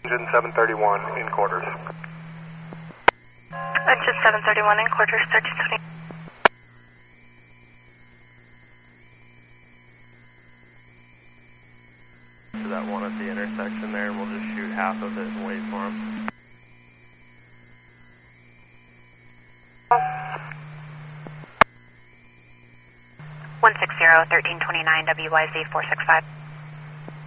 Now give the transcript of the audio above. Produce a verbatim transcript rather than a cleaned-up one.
Engine seven thirty-one in quarters. Engine seven thirty-one in quarters, thirteen twenty. To that one at the intersection there, and we'll just shoot half of it and wait for him. one six zero, thirteen twenty-nine, W Y Z four six five.